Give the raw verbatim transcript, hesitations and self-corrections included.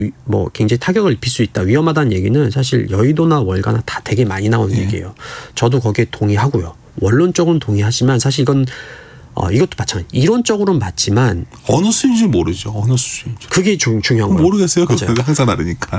뭐 굉장히 타격을 입힐 수 있다, 위험하다는 얘기는 사실 여의도나 월가나 다 되게 많이 나오는 네. 얘기예요. 저도 거기에 동의하고요. 원론적으로는 동의하지만 사실 이건 어, 이것도 마찬가지. 이론적으로는 맞지만 어느 수준인지 모르죠. 어느 수준인지. 그게 중, 중요한 거예요. 모르겠어요. 그거 항상 다르니까.